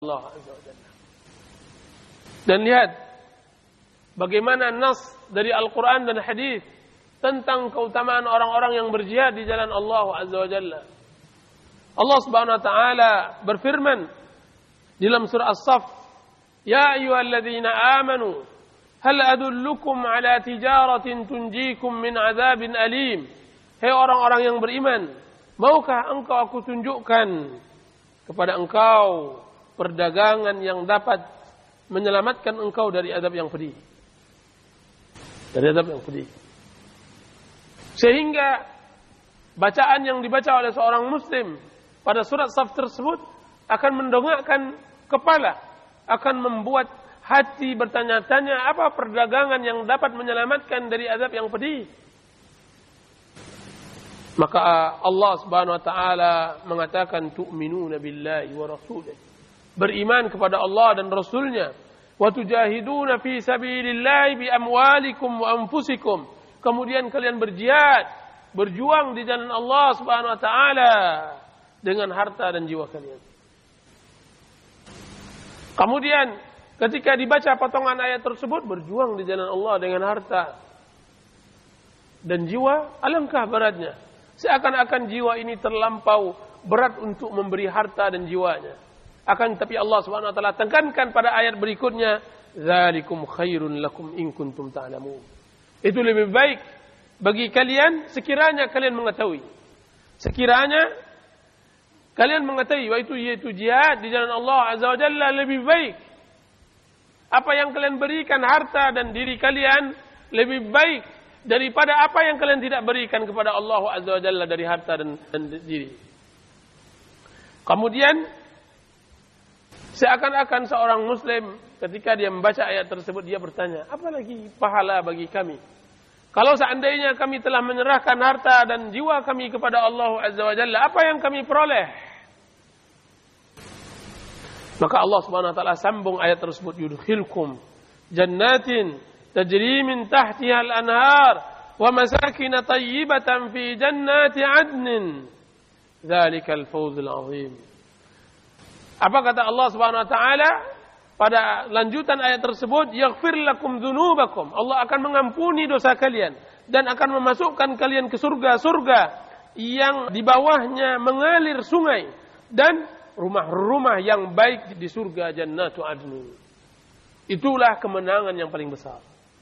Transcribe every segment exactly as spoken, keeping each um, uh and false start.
Allah Azza wa Jalla. Dan lihat bagaimana nas dari Al-Quran dan hadis tentang keutamaan orang-orang yang berjihad di jalan Allah Azza wa Jalla. Allah Subhanahu wa taala berfirman di dalam surah As-Saff, "Ya ayyuhalladzina amanu hal adullukum ala tijaratin tunjikum min adzabin alim." Hai orang-orang yang beriman, maukah engkau aku tunjukkan kepada engkau perdagangan yang dapat menyelamatkan engkau dari azab yang pedih. Dari azab yang pedih. Sehingga bacaan yang dibaca oleh seorang muslim pada surat Saf tersebut akan mendongakkan kepala, akan membuat hati bertanya-tanya apa perdagangan yang dapat menyelamatkan dari azab yang pedih. Maka Allah Subhanahu wa taala mengatakan tu'minuna billahi wa rasulih. Beriman kepada Allah dan Rasulnya. Wa tujahiduna fi sabilillahi bi amwalikum wa anfusikum. Kemudian kalian berjihad, berjuang di jalan Allah Subhanahu wa taala dengan harta dan jiwa kalian. Kemudian ketika dibaca potongan ayat tersebut, berjuang di jalan Allah dengan harta dan jiwa, alangkah beratnya. Seakan-akan jiwa ini terlampau berat untuk memberi harta dan jiwanya. Akan tapi Allah Subhanahu wa taala tekankan pada ayat berikutnya, "Dzalikum khairun lakum in kuntum ta'lamun." Itu lebih baik bagi kalian sekiranya kalian mengetahui. Sekiranya kalian mengetahui bahwa itu yaitu jihad di jalan Allah Azza wa Jalla lebih baik. Apa yang kalian berikan harta dan diri kalian lebih baik daripada apa yang kalian tidak berikan kepada Allah Azza wa Jalla dari harta dan, dan diri. Kemudian seakan-akan seorang muslim ketika dia membaca ayat tersebut dia bertanya, apa lagi pahala bagi kami? Kalau seandainya kami telah menyerahkan harta dan jiwa kami kepada Allah Azza wa Jalla, apa yang kami peroleh? Maka Allah Subhanahu wa taala sambung ayat tersebut, yudkhilkum jannatin tajri min tahtiha al-anhar wa masakin tayyibatan fi jannati 'adnin. Dzalikal fawzul 'azim. Apa kata Allah Subhanahu wa taala pada lanjutan ayat tersebut, yaghfir lakum dzunubakum. Allah akan mengampuni dosa kalian dan akan memasukkan kalian ke surga-surga yang di bawahnya mengalir sungai dan rumah-rumah yang baik di surga Jannatu Adn. Itulah kemenangan yang paling besar.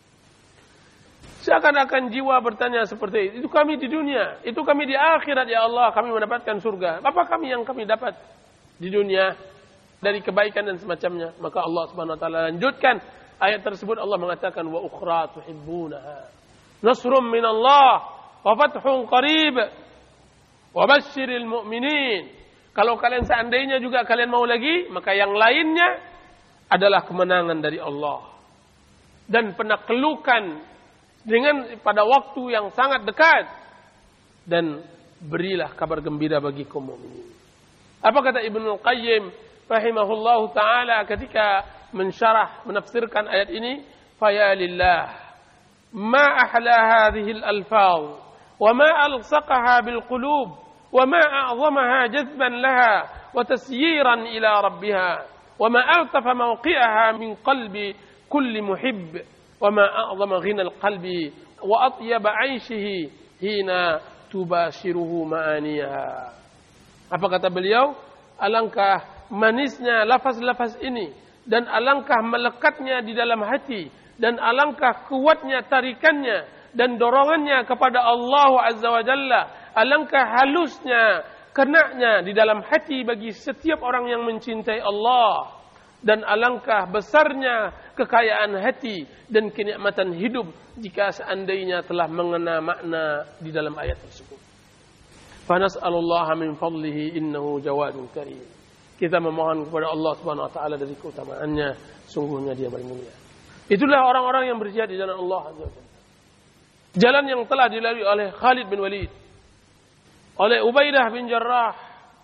Seakan-akan jiwa bertanya seperti itu. Itu kami di dunia, itu kami di akhirat ya Allah, kami mendapatkan surga. Apa kami yang kami dapat di dunia dari kebaikan dan semacamnya? Maka Allah Subhanahu wa taala lanjutkan ayat tersebut, Allah mengatakan wa ukhra tuhibbunaha nasrun minallah wa fathun qarib wa basyiril mu'minin. Kalau kalian seandainya juga kalian mau lagi, maka yang lainnya adalah kemenangan dari Allah dan penaklukan dengan pada waktu yang sangat dekat, dan berilah kabar gembira bagi kaum mukminin. Apa kata Ibnu Qayyim rahimahullahu taala ketika mensyarah menafsirkan ayat ini? Faya lillah ma ahla hadhihi al-alfaz wa ma alsaqaha bil qulub wa ma a'zamaha jazban laha wa tasyiran ila rabbiha wa ma altafa mawqi'aha min qalbi kulli muhibb wa ma a'zama ghina al-qalbi wa atyaba 'aishihi hina tubashiruhu ma'aniha. Apa kata beliau? Alangkah manisnya lafaz-lafaz ini dan alangkah melekatnya di dalam hati dan alangkah kuatnya tarikannya dan dorongannya kepada Allah Azza wa Jalla. Alangkah halusnya kenanya di dalam hati bagi setiap orang yang mencintai Allah, dan alangkah besarnya kekayaan hati dan kenikmatan hidup jika seandainya telah mengena makna di dalam ayat tersebut. Fa nas'alullaha min fadlihi innahu jawadun karim. Kita memohon kepada Allah Subhanahu wa taala dari keutamaannya, sungguhnya Dia bermulia. Itulah orang-orang yang berjihad di jalan Allah Azza wa Jalla. Jalan yang telah dilalui oleh Khalid bin Walid, oleh Ubaidah bin Jarrah,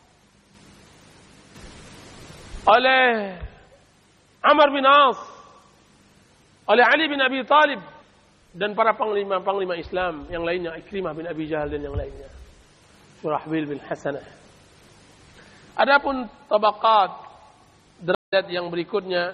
oleh Amr bin As, oleh Ali bin Abi Talib, dan para panglima-panglima Islam yang lainnya, Ikrimah bin Abi Jahal dan yang lainnya, Surahbil bin Hasanah. Adapun tabaqat Ayat yang berikutnya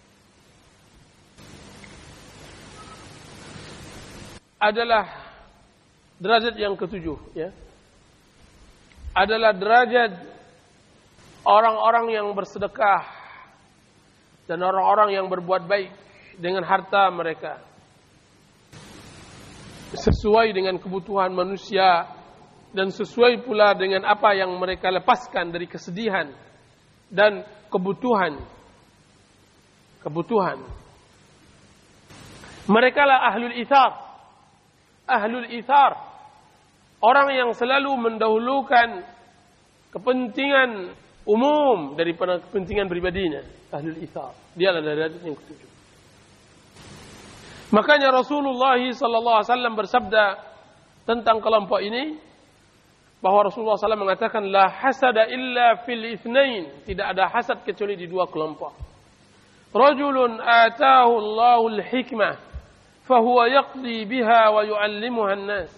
adalah derajat yang ketujuh, ya. Adalah derajat orang-orang yang bersedekah dan orang-orang yang berbuat baik dengan harta mereka sesuai dengan kebutuhan manusia dan sesuai pula dengan apa yang mereka lepaskan dari kesedihan dan kebutuhan kebutuhan mereka lah ahlul ithar ahlul ithar orang yang selalu mendahulukan kepentingan umum daripada kepentingan pribadinya. Ahlul ithar, dia adalah derajat yang ketujuh. Makanya Rasulullah sallallahu alaihi wasallam bersabda tentang kelompok ini, bahwa Rasulullah sallallahu alaihi wasallam mengatakan la hasada illa fil itsnain, tidak ada hasad kecuali di dua kelompok. Rajulun ataahu Allahul hikmah fahuwa yaqdi biha wa yu'allimuha an-nas.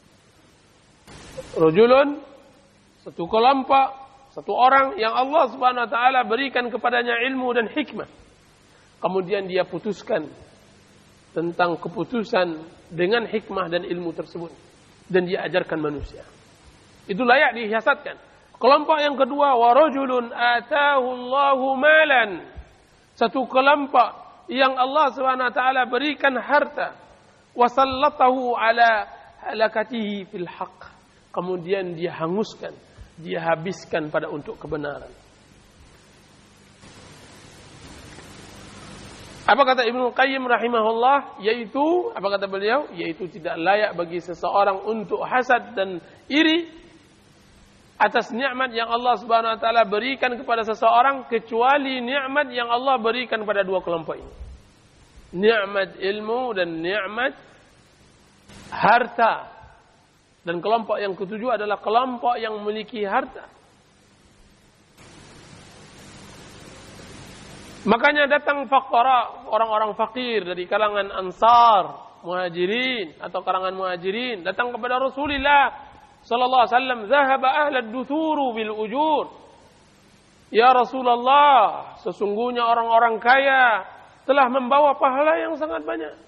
Rajulun, satu kelompok, satu orang yang Allah Subhanahu wa taala berikan kepadanya ilmu dan hikmah. Kemudian dia putuskan tentang keputusan dengan hikmah dan ilmu tersebut dan dia ajarkan manusia. Itu layak dihiasatkan. Kelompok yang kedua, wa rajulun ataahu Allahu malan. Satu kelompok yang Allah Subhanahu wa taala berikan harta, wa sallatahu ala halakatihi fil haqq. Kemudian dia hanguskan, dia habiskan pada untuk kebenaran. Apa kata Ibnu Qayyim rahimahullah? Yaitu, apa kata beliau? Yaitu tidak layak bagi seseorang untuk hasad dan iri atas nikmat yang Allah Subhanahu wa taala berikan kepada seseorang, kecuali nikmat yang Allah berikan pada dua kelompok ini. Nikmat ilmu dan nikmat harta. Dan kelompok yang ketujuh adalah kelompok yang memiliki harta. Makanya datang faqara, orang-orang fakir dari kalangan Ansar, Muhajirin atau kalangan Muhajirin datang kepada Rasulullah sallallahu alaihi wasallam, "Zahaba ahlad duthuru bil ujur." Ya Rasulullah, sesungguhnya orang-orang kaya telah membawa pahala yang sangat banyak.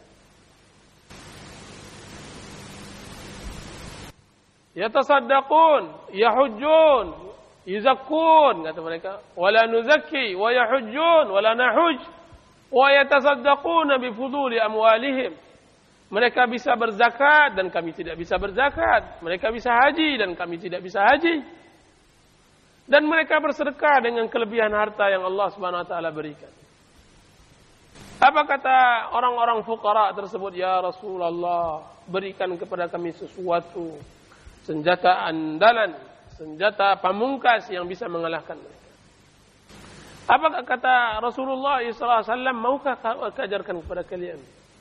Yatasaddaqun, yahujjun, yuzakkun, kata mereka, wala nuzakki wa yahujjun wala nahuj wa yatasaddaquna bi fuduli amwalihim. Mereka bisa berzakat dan kami tidak bisa berzakat. Mereka bisa haji dan kami tidak bisa haji. Dan mereka bersedekah dengan kelebihan harta yang Allah Subhanahu wa taala berikan. Apa kata orang-orang fuqara tersebut? Ya Rasulullah, berikan kepada kami sesuatu, senjata andalan, senjata pamungkas yang bisa mengalahkan mereka. Apa kata Rasulullah sallallahu alaihi wasallam? Maukah aku ajarkan kepada kalian?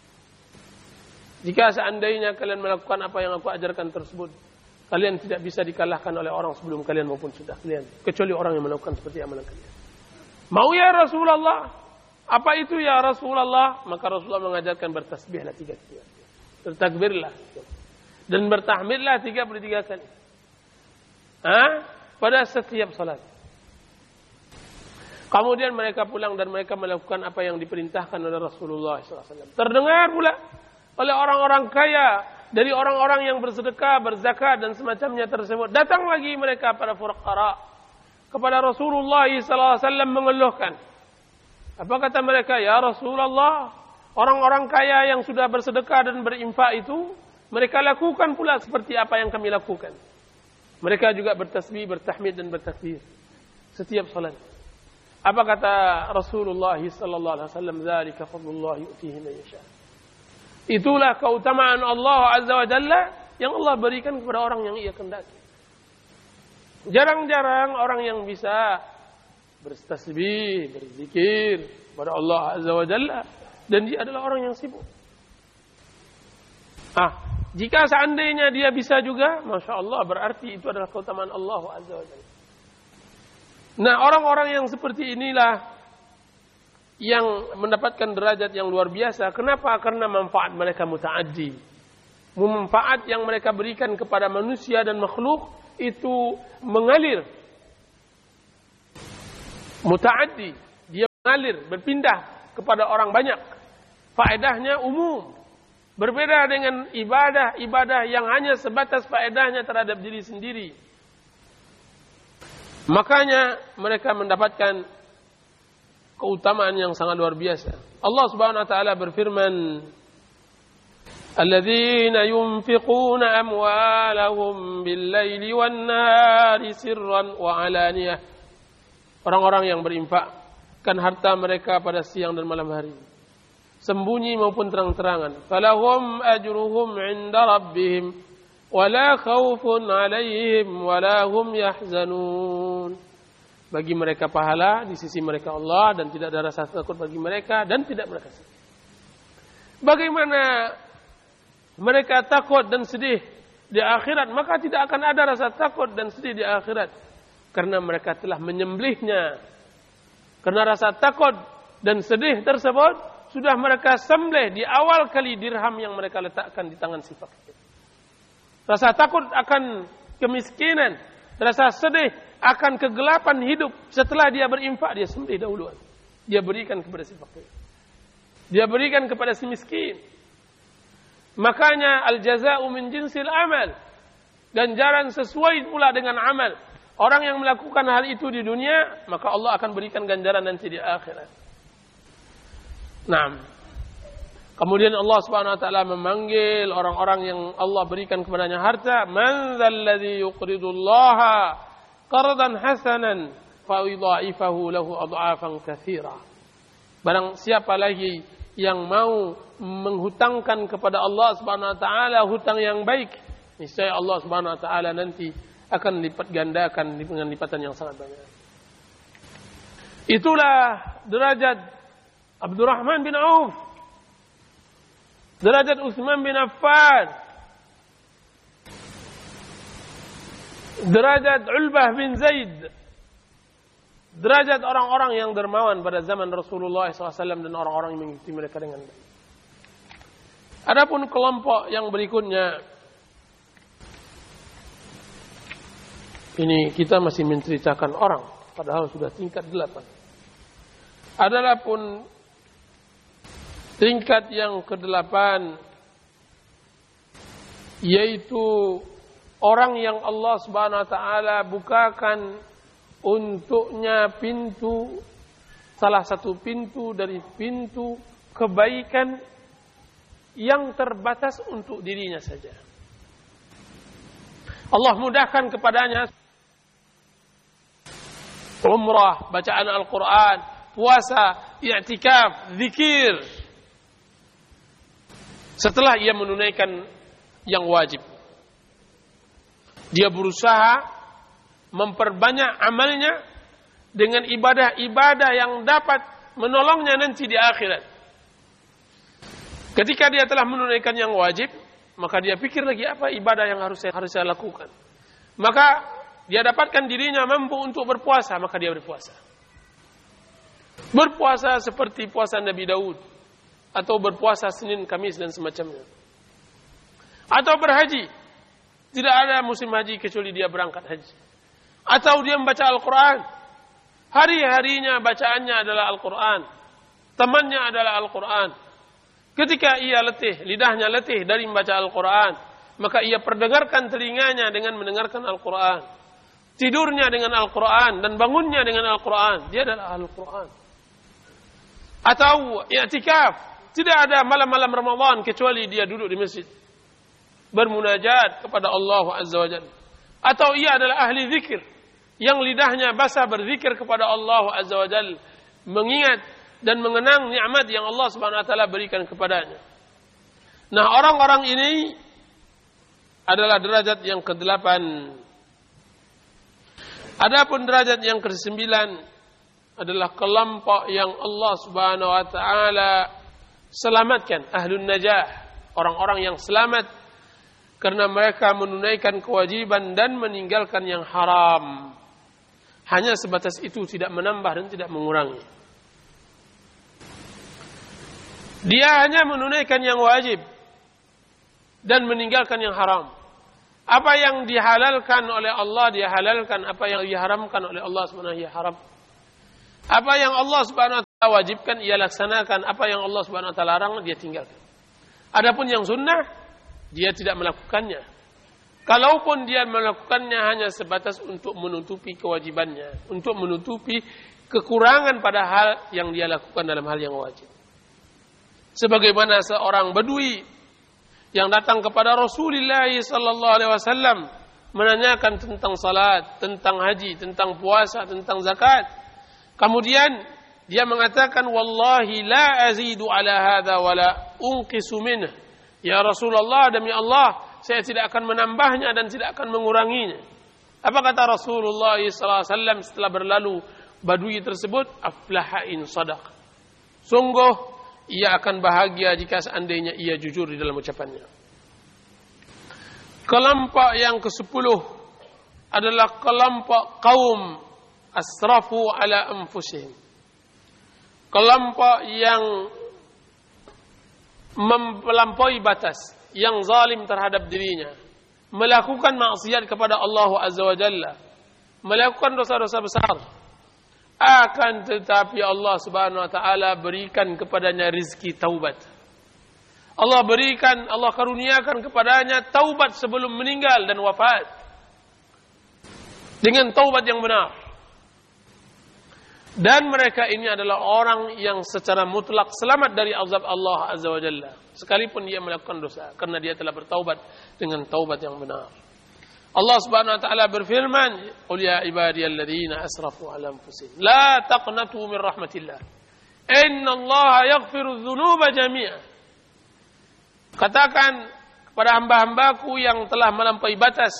Jika seandainya kalian melakukan apa yang aku ajarkan tersebut, kalian tidak bisa dikalahkan oleh orang sebelum kalian maupun sudah kalian, kecuali orang yang melakukan seperti amalan kalian. Mau ya Rasulullah? Apa itu ya Rasulullah? Maka Rasulullah mengajarkan bertasbihlah tiga kali, bertakbirlah dan bertahmidlah tiga puluh tiga kali. Hah? Pada setiap salat. Kemudian mereka pulang dan mereka melakukan apa yang diperintahkan oleh Rasulullah sallallahu alaihi wasallam. Terdengar pula oleh orang-orang kaya dari orang-orang yang bersedekah, berzakat dan semacamnya tersebut. Datang lagi mereka pada fuqara kepada Rasulullah sallallahu alaihi wasallam mengeluhkan. Apa kata mereka? Ya Rasulullah, orang-orang kaya yang sudah bersedekah dan berinfak itu, mereka lakukan pula seperti apa yang kami lakukan. Mereka juga bertasbih, bertahmid dan bertakbir setiap salat. Apa kata Rasulullah sallallahu alaihi wasallam? Dzalika fadlullah yu'tihi man yasha. Itulah keutamaan Allah Azza wa Jalla yang Allah berikan kepada orang yang Ia kehendaki. Jarang-jarang orang yang bisa bertasbih, berzikir kepada Allah Azza wa Jalla, dan dia adalah orang yang sibuk. Ah, jika seandainya dia bisa juga, Masya Allah, berarti itu adalah keutamaan Allah Azza wa Jalla. Nah, orang-orang yang seperti inilah yang mendapatkan derajat yang luar biasa. Kenapa? Karena manfaat mereka muta'addi. Manfaat yang mereka berikan kepada manusia dan makhluk itu mengalir, muta'addi. mengalir, berpindah kepada orang banyak. Faedahnya umum. Berbeda dengan ibadah-ibadah yang hanya sebatas faedahnya terhadap diri sendiri. Makanya mereka mendapatkan keutamaan yang sangat luar biasa. Allah Subhanahu wa taala berfirman, "Alladzina yunfiquna amwalahum bil-laili wan-nahari sirran wa 'alaniyah." Orang-orang yang berinfakkan harta mereka pada siang dan malam hari, sembunyi maupun terang-terangan. Falahum ajruhum 'inda rabbihim wala khaufun 'alaihim wala hum yahzanun. Bagi mereka pahala di sisi mereka Allah, dan tidak ada rasa takut bagi mereka dan tidak mereka sedih. Bagaimana mereka takut dan sedih di akhirat, maka tidak akan ada rasa takut dan sedih di akhirat, karena mereka telah menyembelihnya. Karena rasa takut dan sedih tersebut sudah mereka sembelih di awal kali dirham yang mereka letakkan di tangan si fakir. Rasa takut akan kemiskinan, rasa sedih akan kegelapan hidup setelah dia berinfak, dia sembelih dahuluan. Dia berikan kepada si fakir. Dia berikan kepada si miskin. Makanya al-jaza'u min jinsil amal. Ganjaran sesuai pula dengan amal. Orang yang melakukan hal itu di dunia, maka Allah akan berikan ganjaran nanti di akhirat. Nah, kemudian Allah Subhanahu wa taala memanggil orang-orang yang Allah berikan kepadanya harta, "Man dzalladzi yuqridullaha qardan hasanan fa yudha'ifahu lahu adha'afan katsira." Barang siapa lagi yang mau menghutangkan kepada Allah Subhanahu wa taala hutang yang baik, niscaya Allah Subhanahu wa taala nanti akan lipat gandakan dengan lipatan yang sangat banyak. Itulah derajat Abdurrahman bin Auf, derajat Utsman bin Affan, derajat Ulbah bin Zaid, derajat orang-orang yang dermawan pada zaman Rasulullah shallallahu alaihi wasallam dan orang-orang yang mengikuti mereka dengan baik. Adapun kelompok yang berikutnya, ini kita masih menceritakan orang, padahal sudah tingkat delapan. Adalah pun tingkat yang kedelapan, yaitu orang yang Allah Subhanahu wa taala bukakan untuknya pintu, salah satu pintu dari pintu kebaikan yang terbatas untuk dirinya saja. Allah mudahkan kepadanya umrah, bacaan Al-Quran, puasa, i'tikaf, zikir, setelah ia menunaikan yang wajib. Dia berusaha memperbanyak amalnya dengan ibadah-ibadah yang dapat menolongnya nanti di akhirat. Ketika dia telah menunaikan yang wajib, maka dia pikir lagi apa ibadah yang harus saya, harus saya lakukan. Maka dia dapatkan dirinya mampu untuk berpuasa, maka dia berpuasa. Berpuasa seperti puasa Nabi Daud, atau berpuasa Senin, Kamis dan semacamnya. Atau berhaji, tidak ada musim haji kecuali dia berangkat haji. Atau dia membaca Al-Quran, hari-harinya bacaannya adalah Al-Quran, temannya adalah Al-Quran. Ketika ia letih, lidahnya letih dari membaca Al-Quran, maka ia perdengarkan telinganya dengan mendengarkan Al-Quran. Tidurnya dengan Al-Quran dan bangunnya dengan Al-Quran. Dia adalah Al-Quran. Atau i'tikaf, tidak ada malam-malam Ramadan kecuali dia duduk di masjid bermunajat kepada Allah Azza wa Jalla. Atau ia adalah ahli zikir yang lidahnya basah berzikir kepada Allah Azza wa Jalla, mengingat dan mengenang nikmat yang Allah Subhanahu wa taala berikan kepadanya. Nah, orang-orang ini adalah derajat yang kedelapan. Adapun derajat yang kesembilan adalah kelompok yang Allah Subhanahu wa taala selamatkan, ahlun najah, orang-orang yang selamat karena mereka menunaikan kewajiban dan meninggalkan yang haram. Hanya sebatas itu, tidak menambah dan tidak mengurangi. Dia hanya menunaikan yang wajib dan meninggalkan yang haram. Apa yang dihalalkan oleh Allah dia halalkan, apa yang diharamkan oleh Allah Subhanahu wa taala haram. Apa yang Allah Subhanahu wajibkan ia laksanakan, apa yang Allah Subhanahu wa taala larang dia tinggalkan. Adapun yang sunnah dia tidak melakukannya. Kalaupun dia melakukannya hanya sebatas untuk menutupi kewajibannya, untuk menutupi kekurangan pada hal yang dia lakukan dalam hal yang wajib. Sebagaimana seorang badui yang datang kepada Rasulullah sallallahu alaihi wasallam menanyakan tentang salat, tentang haji, tentang puasa, tentang zakat. Kemudian dia mengatakan, wallahi la azidu ala hadha wa la unqisu minhu. Ya Rasulullah, demi Allah, saya tidak akan menambahnya dan tidak akan menguranginya. Apa kata Rasulullah sallallahu alaihi wasallam setelah berlalu badui tersebut? Aflaha in sadaq. Sungguh ia akan bahagia jika seandainya ia jujur di dalam ucapannya. Kelompok yang kesepuluh adalah kelompok kaum asrafu ala anfusihim. Kelompok yang melampaui batas, yang zalim terhadap dirinya, melakukan maksiat kepada Allah Azza wa Jalla, melakukan dosa-dosa besar. Akan tetapi Allah Subhanahu wa taala berikan kepadanya rizki taubat. Allah berikan, Allah karuniakan kepadanya taubat sebelum meninggal dan wafat. Dengan taubat yang benar. Dan mereka ini adalah orang yang secara mutlak selamat dari azab Allah Azza wa Jalla. Sekalipun dia melakukan dosa. Karena dia telah bertaubat dengan taubat yang benar. Allah Subhanahu wa taala berfirman, "Qul ya ibadiyalladzina asrafu 'ala anfusihim, la taqnatu min rahmatillah. Innallaha yaghfiru dzunuba jami'a." Katakan kepada hamba-hambaku yang telah melampaui batas,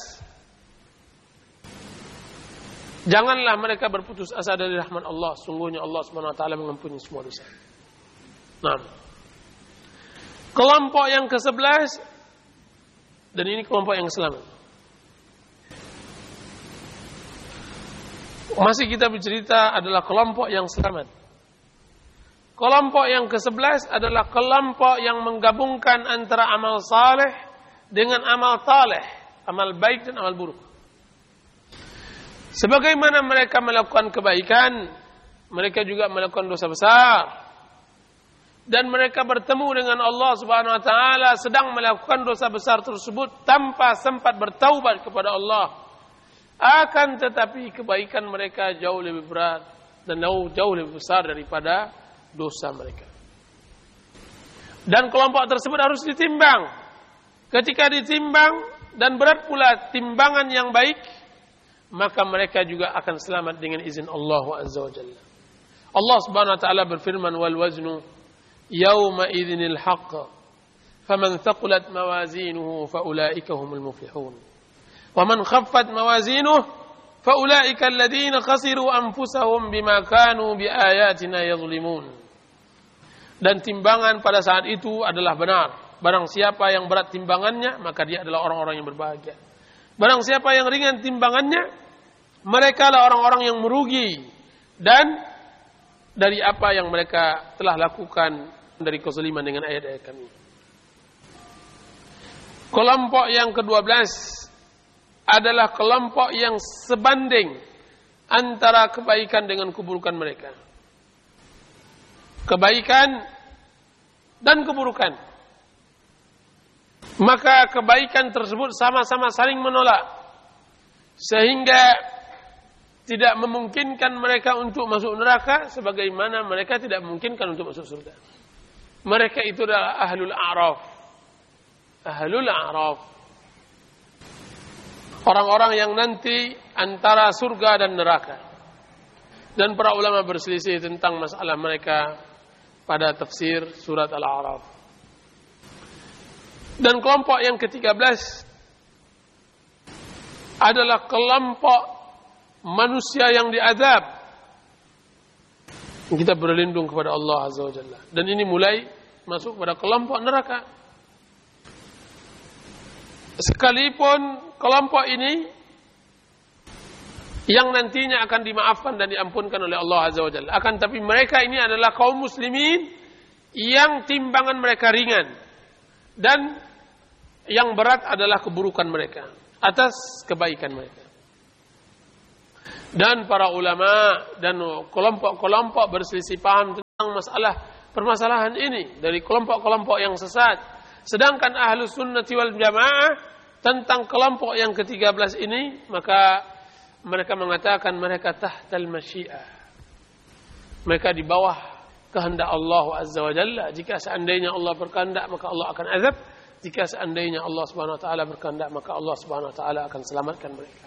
janganlah mereka berputus asa dari rahmat Allah. Sungguhnya Allah Subhanahu wa taala mengampuni semua dosa. Nah, kelompok yang kesebelas, dan ini kelompok yang selamat. Masih kita bercerita adalah kelompok yang selamat. Kelompok yang kesebelas adalah kelompok yang menggabungkan antara amal saleh dengan amal taleh, amal baik dan amal buruk. Sebagaimana mereka melakukan kebaikan, mereka juga melakukan dosa besar. Dan mereka bertemu dengan Allah Subhanahu wa taala sedang melakukan dosa besar tersebut tanpa sempat bertaubat kepada Allah. Akan tetapi kebaikan mereka jauh lebih berat dan jauh lebih besar daripada dosa mereka. Dan kelompok tersebut harus ditimbang. Ketika ditimbang dan berat pula timbangan yang baik, maka mereka juga akan selamat dengan izin Allah Azza wa Jalla. Allah Subhanahu wa taala berfirman, wal waznu yawma idzinil haqq faman thaqulat mawazinuhu faulaika humul muflihun wa man khaffat mawazinuhu faulaika alladziina khasiru anfusahum bima kanu biayatina yadhlimun. Dan timbangan pada saat itu adalah benar. Barang siapa yang berat timbangannya, maka dia adalah orang-orang yang berbahagia. Barang siapa yang ringan timbangannya, mereka lah orang-orang yang merugi. Dan dari apa yang mereka telah lakukan dari kezaliman dengan ayat-ayat kami. Kelompok yang kedua belas adalah kelompok yang sebanding antara kebaikan dengan keburukan mereka. Kebaikan dan keburukan. Maka kebaikan tersebut sama-sama saling menolak. Sehingga tidak memungkinkan mereka untuk masuk neraka sebagaimana mereka tidak memungkinkan untuk masuk surga. Mereka itu adalah ahlul a'raf. Ahlul a'raf. Orang-orang yang nanti antara surga dan neraka. Dan para ulama berselisih tentang masalah mereka pada tafsir surat Al-A'raf. Dan kelompok yang ketiga belas adalah kelompok manusia yang diazab. Kita berlindung kepada Allah Azza wa Jalla. Dan ini mulai masuk pada kelompok neraka. Sekalipun kelompok ini yang nantinya akan dimaafkan dan diampunkan oleh Allah Azza wa Jalla. Akan tapi mereka ini adalah kaum muslimin yang timbangan mereka ringan. Dan yang berat adalah keburukan mereka atas kebaikan mereka. Dan para ulama dan kelompok-kelompok berselisih paham masalah permasalahan ini dari kelompok-kelompok yang sesat. Sedangkan Ahlus Sunnati wal Jamaah tentang kelompok yang ketiga belas ini, maka mereka mengatakan mereka tahtal masyiah. Mereka di bawah kehendak Allah Azza wa Jalla. Jika seandainya Allah berkehendak, maka Allah akan azab. Jika seandainya Allah Subhanahu wa taala berkehendak, maka Allah Subhanahu wa taala akan selamatkan mereka.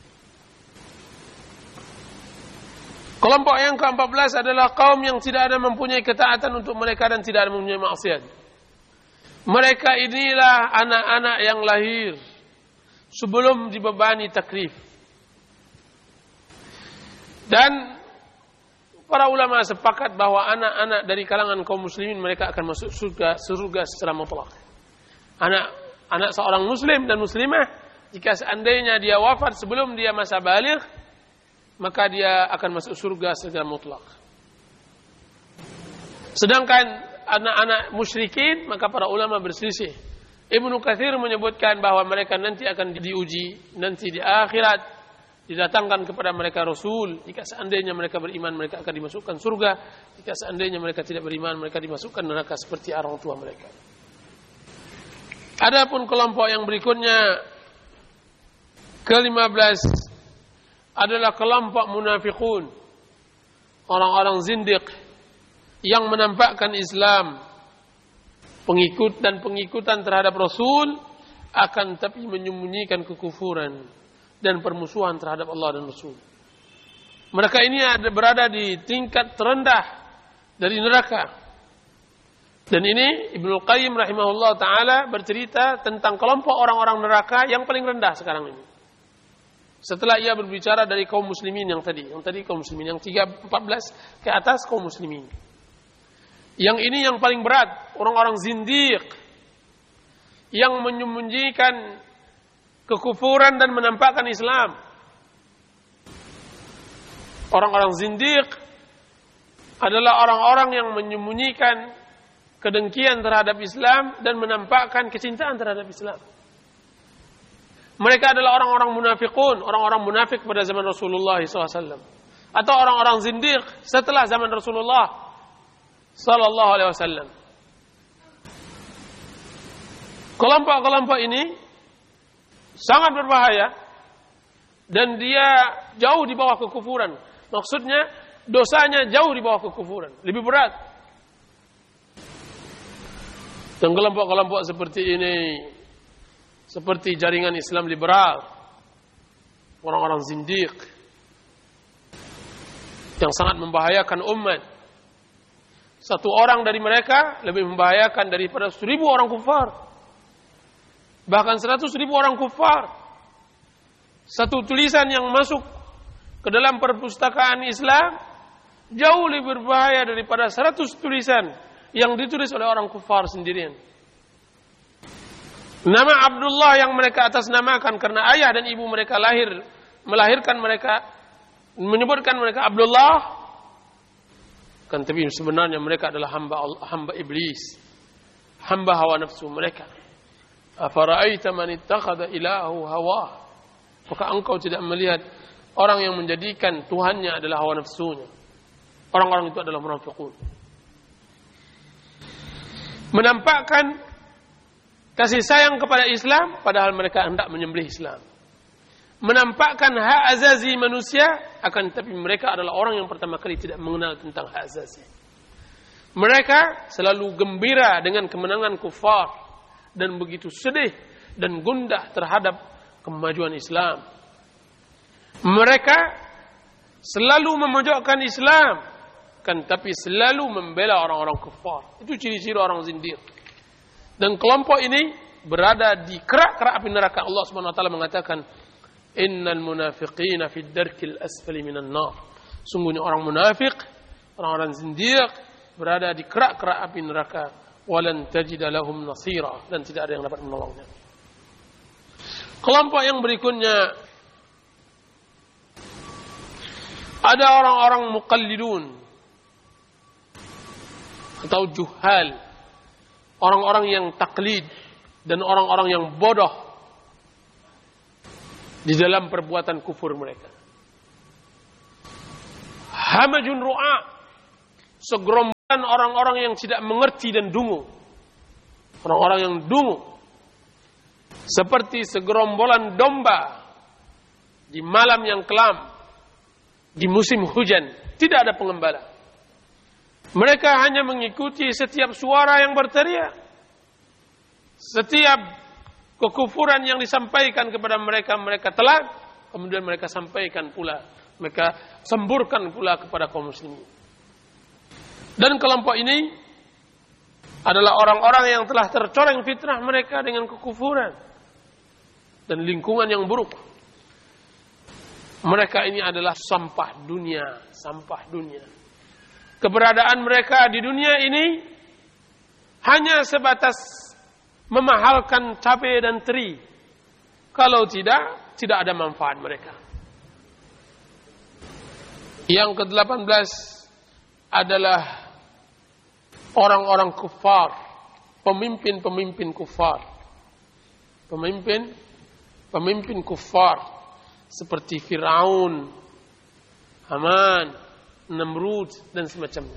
Kelompok yang keempat belas adalah kaum yang tidak ada mempunyai ketaatan untuk mereka dan tidak ada mempunyai maksiat. Mereka inilah anak-anak yang lahir sebelum dibebani taklif. Dan para ulama sepakat bahwa anak-anak dari kalangan kaum muslimin mereka akan masuk surga, surga secara mutlak. Anak anak seorang muslim dan muslimah jika seandainya dia wafat sebelum dia masa baligh, maka dia akan masuk surga secara mutlak. Sedangkan anak-anak musyrikin, maka para ulama berselisih. Ibnu Katsir menyebutkan bahwa mereka nanti akan diuji, nanti di akhirat didatangkan kepada mereka Rasul. Jika seandainya mereka beriman, mereka akan dimasukkan surga. Jika seandainya mereka tidak beriman, mereka dimasukkan neraka seperti orang tua mereka. Adapun kelompok yang berikutnya, ke lima belas, adalah kelompok munafiqun, orang-orang zindiq yang menampakkan Islam, pengikut dan pengikutan terhadap Rasul, akan tapi menyembunyikan kekufuran dan permusuhan terhadap Allah dan Rasul. Mereka ini ada berada di tingkat terendah dari neraka. Dan ini Ibnu Qayyim rahimahullah ta'ala bercerita tentang kelompok orang-orang neraka yang paling rendah sekarang ini. Setelah ia berbicara dari kaum muslimin yang tadi, yang tadi kaum muslimin, yang tiga empat belas ke atas kaum muslimin. Yang ini yang paling berat, orang-orang zindiq yang menyembunyikan kekufuran dan menampakkan Islam. Orang-orang zindiq adalah orang-orang yang menyembunyikan kedengkian terhadap Islam dan menampakkan kecintaan terhadap Islam. Mereka adalah orang-orang munafikun, orang-orang munafik pada zaman Rasulullah shallallahu alaihi wasallam. Atau orang-orang zindiq setelah zaman Rasulullah sallallahu alaihi wasallam. Kelompok-kelompok ini sangat berbahaya dan dia jauh di bawah kekufuran. Maksudnya dosanya jauh di bawah kekufuran, lebih berat. Dan kelompok-kelompok seperti ini seperti jaringan Islam liberal, orang-orang zindiq yang sangat membahayakan umat. Satu orang dari mereka lebih membahayakan daripada seribu orang kufar. Bahkan seratus ribu orang kufar. Satu tulisan yang masuk ke dalam perpustakaan Islam jauh lebih berbahaya daripada seratus tulisan yang ditulis oleh orang kufar sendirian. Nama Abdullah yang mereka atasnamakan karena ayah dan ibu mereka lahir melahirkan mereka, menyebutkan mereka Abdullah, kan tapi sebenarnya mereka adalah hamba hamba iblis, hamba hawa nafsu mereka. Afara'aita man ittakhadha ilahu hawa? Maka engkau tidak melihat orang yang menjadikan tuhannya adalah hawa nafsunya. Orang-orang itu adalah munafiqun. Menampakkan kasih sayang kepada Islam padahal mereka hendak menyembelih Islam. Menampakkan hak azazi manusia akan tapi mereka adalah orang yang pertama kali tidak mengenal tentang hak azazi. Mereka selalu gembira dengan kemenangan kufar dan begitu sedih dan gundah terhadap kemajuan Islam. Mereka selalu memojokkan Islam kan tapi selalu membela orang-orang kufar. Itu ciri-ciri orang zindiq. Dan kelompok ini berada di kerak-kerak api neraka. Allah Subhanahu wa taala mengatakan, "Innal munafiqina fid darkil asfali minan nar." Sungguhnya orang munafik, orang-orang zindiq berada di kerak-kerak api neraka. Walan tajida lahum nasira, dan tidak ada yang dapat menolongnya. Kelompok yang berikutnya ada orang-orang muqallidun atau juhal, orang-orang yang taklid dan orang-orang yang bodoh di dalam perbuatan kufur mereka. Hamajun ru'a, segerombol orang-orang yang tidak mengerti dan dungu. Orang-orang yang dungu. Seperti segerombolan domba di malam yang kelam, di musim hujan, tidak ada pengembala. Mereka hanya mengikuti setiap suara yang berteriak, setiap kekufuran yang disampaikan kepada mereka, mereka telan, kemudian mereka sampaikan pula, mereka semburkan pula kepada kaum muslimin. Dan kelompok ini adalah orang-orang yang telah tercoreng fitrah mereka dengan kekufuran dan lingkungan yang buruk. Mereka ini adalah sampah dunia, sampah dunia. Keberadaan mereka di dunia ini hanya sebatas memahalkan cabai dan teri. Kalau tidak, tidak ada manfaat mereka. Yang kedelapan belas adalah orang-orang kufar, pemimpin-pemimpin kufar. Pemimpin, pemimpin kufar. Seperti Fir'aun, Haman, Namrud, dan semacamnya.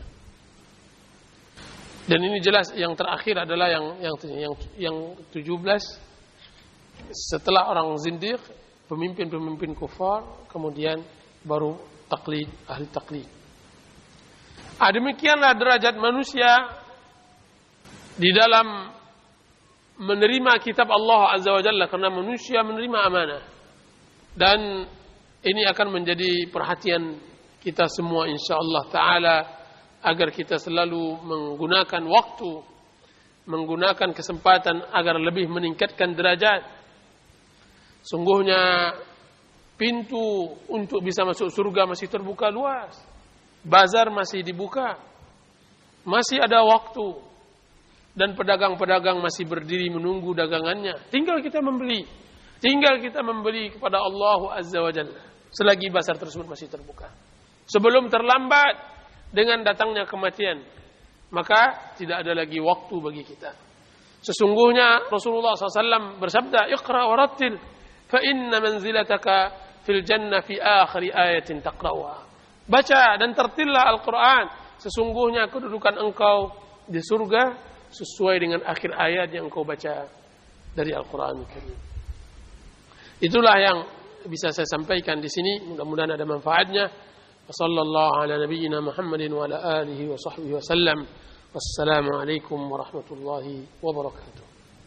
Dan ini jelas yang terakhir adalah yang yang yang, yang tujuh belas. Setelah orang zindiq, pemimpin-pemimpin kufar, kemudian baru taklid, ahli taklid. Ah, demikianlah derajat manusia di dalam menerima kitab Allah Azza wa Jalla, karena manusia menerima amanah. Dan ini akan menjadi perhatian kita semua insyaallah ta'ala, agar kita selalu menggunakan waktu, menggunakan kesempatan agar lebih meningkatkan derajat. Sungguhnya pintu untuk bisa masuk surga masih terbuka luas. Bazar masih dibuka. Masih ada waktu. Dan pedagang-pedagang masih berdiri menunggu dagangannya. Tinggal kita membeli. Tinggal kita membeli kepada Allah Azza wa Jalla selagi pasar tersebut masih terbuka. Sebelum terlambat dengan datangnya kematian, maka tidak ada lagi waktu bagi kita. Sesungguhnya Rasulullah shallallahu alaihi wasallam bersabda, "Iqra wa rattil, fa inna manzilataka fil jannah fi akhir ayatin taqra'uha." Baca dan tertillah Al-Quran. Sesungguhnya kedudukan engkau di surga sesuai dengan akhir ayat yang engkau baca dari Al-Quran. Itulah yang bisa saya sampaikan di sini. Mudah-mudahan ada manfaatnya. Wassallallahu ala nabiyyina Muhammadin wa ala alihi wa sahbihi wasallam. Wassalamu alaikum warahmatullahi wabarakatuh.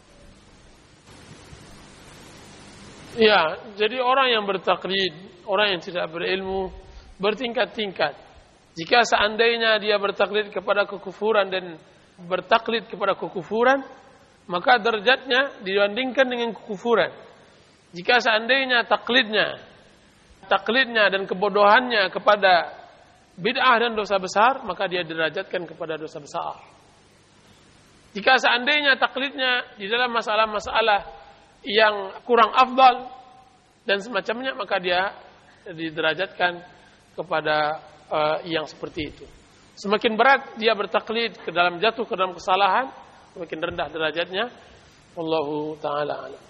Ya, jadi orang yang bertaklid, orang yang tidak berilmu, bertingkat-tingkat. Jika seandainya dia bertaklid kepada kekufuran dan bertaklid kepada kekufuran, maka derajatnya dibandingkan dengan kekufuran. Jika seandainya taklidnya, taklidnya dan kebodohannya kepada bid'ah dan dosa besar, maka dia derajatkan kepada dosa besar. Jika seandainya taklidnya di dalam masalah-masalah yang kurang afdal dan semacamnya, maka dia diderajatkan kepada uh, yang seperti itu. Semakin berat dia bertaklid ke dalam jatuh ke dalam kesalahan, semakin rendah derajatnya. Wallahu ta'ala alam.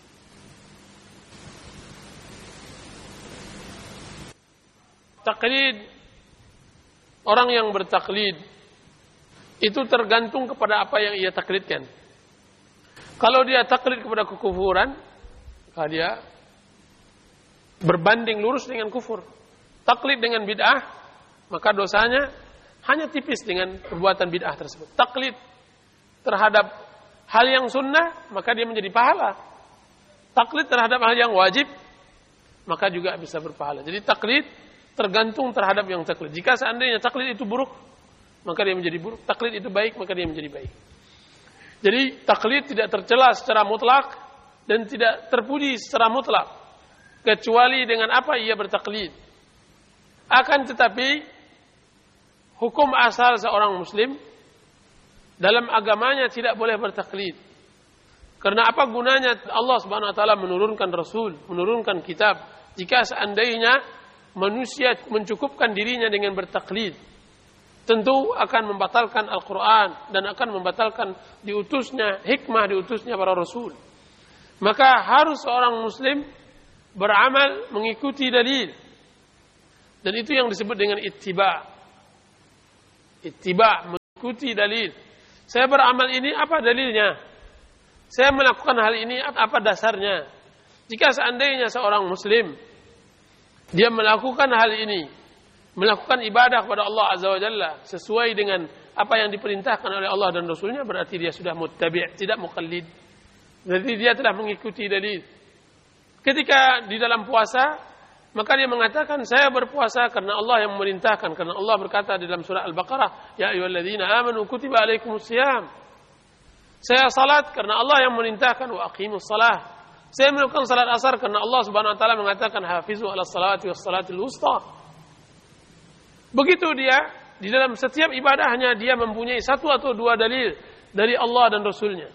Taklid, orang yang bertaklid itu tergantung kepada apa yang ia taklidkan. Kalau dia taklid kepada kekufuran, maka dia berbanding lurus dengan kufur. Taklid dengan bid'ah, maka dosanya hanya tipis dengan perbuatan bid'ah tersebut. Taklid terhadap hal yang sunnah, maka dia menjadi pahala. Taklid terhadap hal yang wajib, maka juga bisa berpahala. Jadi taklid tergantung terhadap yang taklid. Jika seandainya taklid itu buruk, maka dia menjadi buruk. Taklid itu baik, maka dia menjadi baik. Jadi taklid tidak tercela secara mutlak dan tidak terpuji secara mutlak, kecuali dengan apa ia bertaklid. Akan tetapi hukum asal seorang muslim dalam agamanya tidak boleh bertaklid. Karena apa gunanya Allah Subhanahu wa taala menurunkan rasul, menurunkan kitab, jika seandainya manusia mencukupkan dirinya dengan bertaklid, tentu akan membatalkan Al-Quran dan akan membatalkan diutusnya hikmah, diutusnya para rasul. Maka harus seorang muslim beramal mengikuti dalil. Dan itu yang disebut dengan ittiba. Ittiba ikuti dalil. Saya beramal ini, apa dalilnya? Saya melakukan hal ini, apa dasarnya? Jika seandainya seorang muslim, dia melakukan hal ini, melakukan ibadah kepada Allah Azza wa Jalla sesuai dengan apa yang diperintahkan oleh Allah dan Rasulnya, berarti dia sudah muttabi', tidak muqallid. Berarti dia telah mengikuti dalil. Ketika di dalam puasa, maka dia mengatakan, saya berpuasa karena Allah yang memerintahkan, karena Allah berkata di dalam surah Al-Baqarah, ya ayyuhalladzina amanu kutiba alaikumusiyam. Saya salat karena Allah yang memerintahkan, wa aqimus salah. Saya melakukan salat asar karena Allah Subhanahu wa taala mengatakan, hafizu 'alas salawati was salatil wusta. Begitu dia di dalam setiap ibadahnya, dia mempunyai satu atau dua dalil dari Allah dan Rasulnya.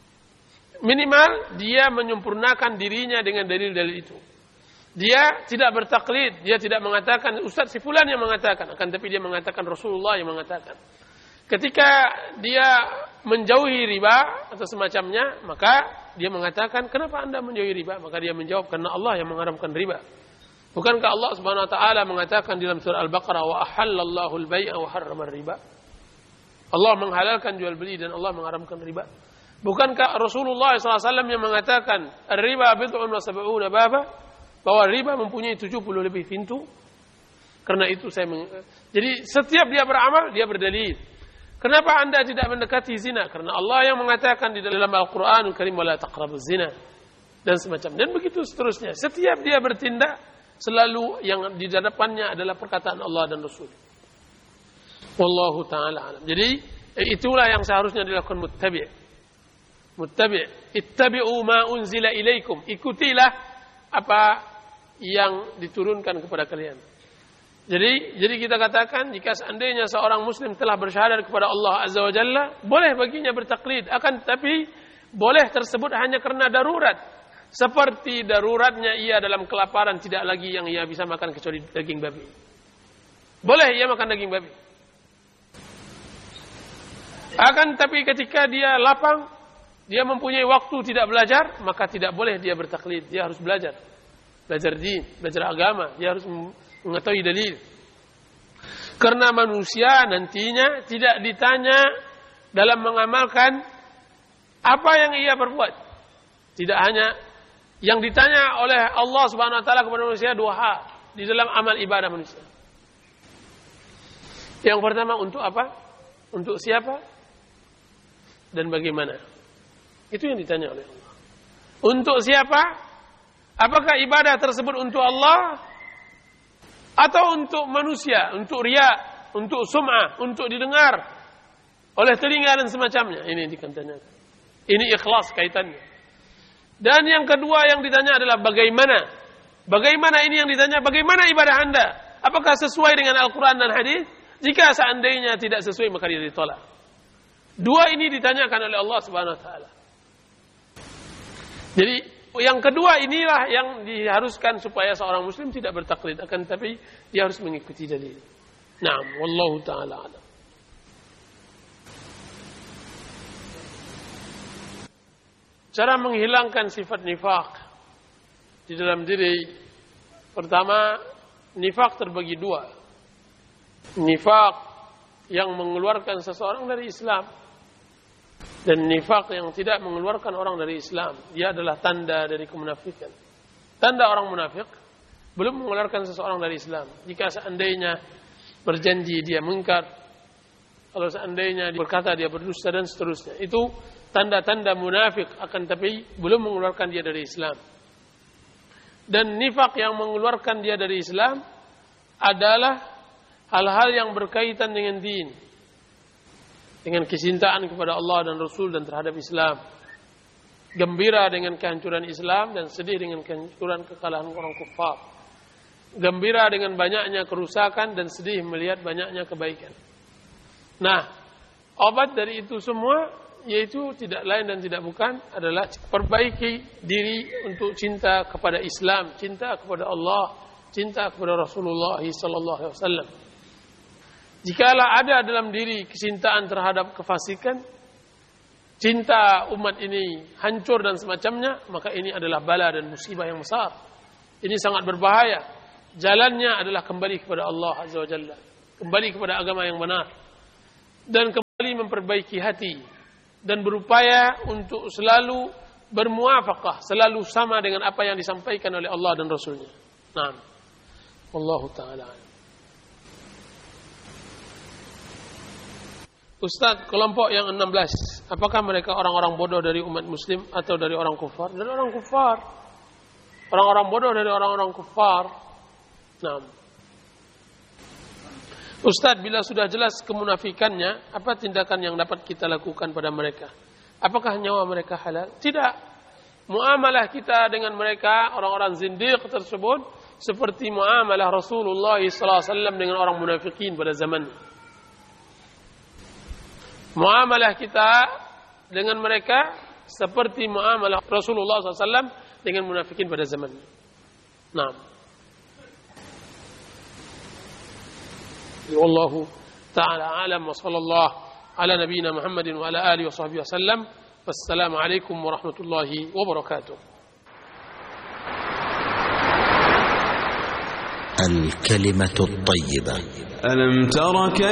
Minimal dia menyempurnakan dirinya dengan dalil-dalil itu. Dia tidak bertaklid, dia tidak mengatakan Ustaz si fulan yang mengatakan, akan tapi dia mengatakan Rasulullah yang mengatakan. Ketika dia menjauhi riba atau semacamnya, maka dia mengatakan, kenapa Anda menjauhi riba? Maka dia menjawab, karena Allah yang mengharamkan riba. Bukankah Allah Subhanahu wa taala mengatakan dalam surah Al-Baqarah, wa ahallallahu al-bai'a wa harrama riba? Allah menghalalkan jual beli dan Allah mengharamkan riba. Bukankah Rasulullah shallallahu alaihi wasallam yang mengatakan riba bid'un wa sab'una baba, bahwa riba mempunyai tujuh puluh lebih pintu? Karena itu saya meng... Jadi setiap dia beramal, dia berdalil. Kenapa Anda tidak mendekati zina? Karena Allah yang mengatakan di dalam Al-Qur'anul Karim, wala taqrabuz zina, dan semacam. Dan begitu seterusnya. Setiap dia bertindak, selalu yang di hadapannya adalah perkataan Allah dan Rasul. Wallahu ta'ala alam. Jadi itulah yang seharusnya dilakukan muttabi'. Muttabi'. Ittabi'u ma unzila ilaikum. Ikutilah apa yang diturunkan kepada kalian. Jadi jadi kita katakan, jika seandainya seorang muslim telah bersyahadat kepada Allah Azza wa Jalla, boleh baginya bertaklid, akan tapi boleh tersebut hanya karena darurat. Seperti daruratnya ia dalam kelaparan, tidak lagi yang ia bisa makan kecuali daging babi. Boleh ia makan daging babi. Akan tapi ketika dia lapang, dia mempunyai waktu tidak belajar, maka tidak boleh dia bertaklid. Dia harus belajar. Belajar din, belajar agama. Dia harus mengetahui dalil. Karena manusia nantinya tidak ditanya dalam mengamalkan apa yang ia perbuat. Tidak hanya yang ditanya oleh Allah Subhanahu wa taala kepada manusia dua hal di dalam amal ibadah manusia. Yang pertama, untuk apa? Untuk siapa? Dan bagaimana? Itu yang ditanya oleh Allah. Untuk siapa? Apakah ibadah tersebut untuk Allah atau untuk manusia, untuk riya, untuk sum'ah, untuk didengar oleh telinga dan semacamnya? Ini ditanyakan. Ini ikhlas kaitannya. Dan yang kedua yang ditanya adalah bagaimana? Bagaimana ini yang ditanya? Bagaimana ibadah Anda? Apakah sesuai dengan Al-Quran dan hadis? Jika seandainya tidak sesuai, maka dia ditolak. Dua ini ditanyakan oleh Allah Subhanahu wa taala. Jadi yang kedua inilah yang diharuskan supaya seorang muslim tidak bertaklid, akan tapi dia harus mengikuti dalil. Naam, wallahu taala alam. Cara menghilangkan sifat nifaq di dalam diri. Pertama, nifaq terbagi dua. Nifaq yang mengeluarkan seseorang dari Islam, dan nifaq yang tidak mengeluarkan orang dari Islam. Dia adalah tanda dari kemunafikan. Tanda orang munafik belum mengeluarkan seseorang dari Islam. Jika seandainya berjanji dia mungkar, kalau seandainya berkata dia berdusta dan seterusnya, itu tanda-tanda munafik, akan tapi belum mengeluarkan dia dari Islam. Dan nifaq yang mengeluarkan dia dari Islam adalah hal-hal yang berkaitan dengan din, dengan kecintaan kepada Allah dan Rasul dan terhadap Islam, gembira dengan kehancuran Islam dan sedih dengan kehancuran kekalahan orang kufar, gembira dengan banyaknya kerusakan dan sedih melihat banyaknya kebaikan. Nah, obat dari itu semua yaitu tidak lain dan tidak bukan adalah perbaiki diri untuk cinta kepada Islam, cinta kepada Allah, cinta kepada Rasulullah sallallahu alaihi wasallam. Jikalau ada dalam diri kecintaan terhadap kefasikan, cinta umat ini hancur dan semacamnya, maka ini adalah bala dan musibah yang besar. Ini sangat berbahaya. Jalannya adalah kembali kepada Allah Azza wa Jalla, kembali kepada agama yang benar, dan kembali memperbaiki hati dan berupaya untuk selalu bermuafaqah, selalu sama dengan apa yang disampaikan oleh Allah dan Rasulnya. Naam. Wallahu ta'ala. Ustaz, kelompok yang enam belas, apakah mereka orang-orang bodoh dari umat muslim atau dari orang kufar? Dari orang kufar. Orang-orang bodoh dari orang-orang kufar. Naam. Ustaz, bila sudah jelas kemunafikannya, apa tindakan yang dapat kita lakukan pada mereka? Apakah nyawa mereka halal? Tidak. Muamalah kita dengan mereka, orang-orang zindiq tersebut, seperti muamalah Rasulullah sallallahu alaihi wasallam dengan orang munafikin pada zaman. Muamalah kita dengan mereka seperti muamalah Rasulullah sallallahu alaihi wasallam dengan munafikin pada zaman. Naam. Wallahu ta'ala alam wa sallallahu ala nabiyyina Muhammadin wa ala alihi wa sahbihi wasallam. Wassalamu alaikum warahmatullahi wabarakatuh. الكلمة الطيبة. ألم تر كيف